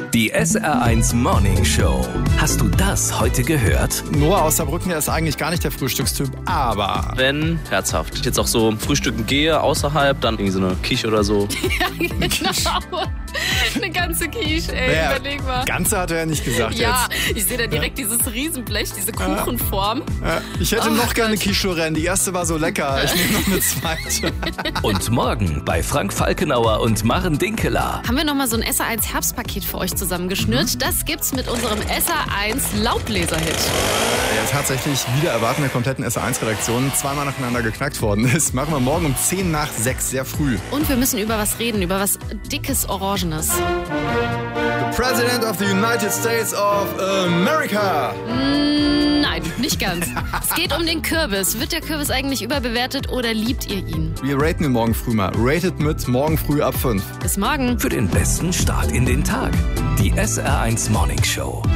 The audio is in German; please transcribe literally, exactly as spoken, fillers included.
Die S R eins Morning Show. Hast du das heute gehört? Noah aus Saarbrücken, der ist eigentlich gar nicht der Frühstückstyp, aber... Wenn, herzhaft. Ich jetzt auch so frühstücken gehe, außerhalb, dann irgendwie so eine Quiche oder so. Ja, genau. Eine ganze Quiche, ey, Ja, überleg mal. Ganze hat er ja nicht gesagt Ja, jetzt. ich sehe da direkt dieses Riesenblech, diese Kuchenform. Ja, ich hätte Oh noch gerne Gott. Quiche Lorraine. Die erste war so lecker. Ich nehme noch eine zweite. Und morgen bei Frank Falkenauer und Maren Dinkeler. Haben wir nochmal so ein S R eins Herbstpaket für euch zusammengeschnürt. Mhm. Das gibt's mit unserem S R eins Laubbläser-Hit. Der tatsächlich wieder erwarten der kompletten S R eins Redaktion zweimal nacheinander geknackt worden ist. Machen wir morgen um zehn nach sechs, sehr früh. Und wir müssen über was reden, über was dickes, orangenes. The President of the United States of America. Nein, nicht ganz. Es geht um den Kürbis. Wird der Kürbis eigentlich überbewertet oder liebt ihr ihn? Wir raten ihn morgen früh mal. Rated mit morgen früh ab fünf. Bis morgen. Für den besten Start in den Tag. Die S R eins Morning Show.